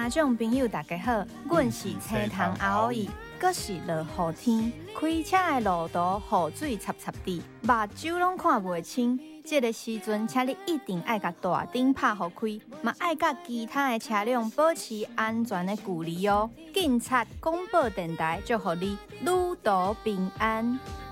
家长朋友大家好，阮是青塘阿姨，阁是落雨天，开车的路途雨水插插滴，目睭拢看袂清。这个时阵，请你一定爱甲大灯拍互开，嘛爱甲其他的车辆保持安全的距离哦。警察广播电台祝福你旅途平安。